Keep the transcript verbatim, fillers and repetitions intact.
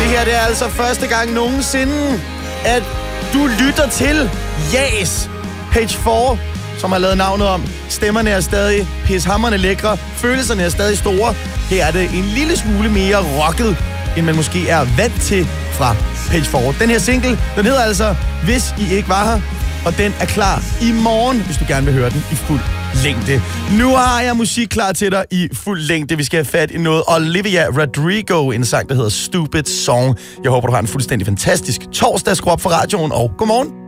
her det er altså første gang nogensinde, at du lytter til Yes. Page fire, som har lavet navnet om. Stemmerne er stadig pishamrende lækre. Følelserne er stadig store. Her er det en lille smule mere rocket, end man måske er vant til fra Page fire. Den her single, den hedder altså Hvis I ikke var her. Og den er klar i morgen, hvis du gerne vil høre den i fuld længde. Nu har jeg musik klar til dig i fuld længde. Vi skal have fat i noget Olivia Rodrigo, en sang, der hedder Stupid Song. Jeg håber, du har en fuldstændig fantastisk torsdag. Skru op for radioen, og godmorgen.